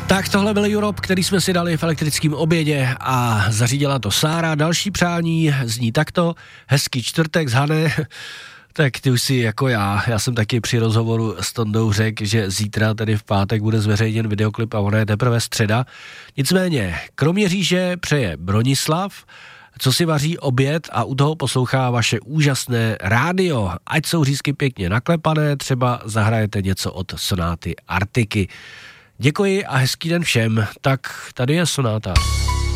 Tak tohle byl Europe, který jsme si dali v elektrickém obědě a zařídila to Sára. Další přání zní takto: hezký čtvrtek z Hané. Tak ty už si jako já jsem taky při rozhovoru s Tondou řekl, že zítra, tedy v pátek, bude zveřejněn videoklip a ona je teprve středa. Nicméně, Kroměříže přeje Bronislav, co si vaří oběd a u toho poslouchá vaše úžasné rádio. Ať jsou řízky pěkně naklepané, třeba zahrajete něco od sonáty Artiky. Děkuji a hezký den všem. Tak tady je sonáta.